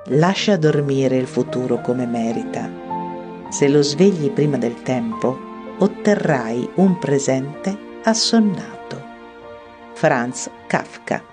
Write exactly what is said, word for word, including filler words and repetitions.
Lascia dormire il futuro come merita. Se lo svegli prima del tempo, otterrai un presente assonnato. Franz Kafka.